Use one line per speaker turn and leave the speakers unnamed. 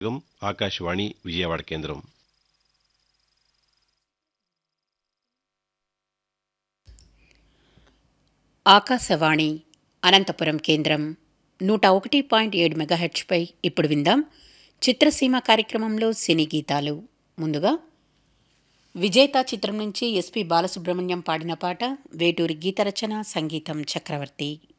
ఆకాశవాణి విజయవాడ కేంద్రం.
ఆకాశవాణి అనంతపురం కేంద్రం 101.7 మెగాహెర్ట్జ్పై ఇప్పుడు విందాం చిత్రసీమ కార్యక్రమంలో సినీ గీతాలు. ముందుగా విజేత చిత్రం నుంచి ఎస్పి బాలసుబ్రహ్మణ్యం పాడిన పాట, వేటూరి గీత రచన, సంగీతం చక్రవర్తి.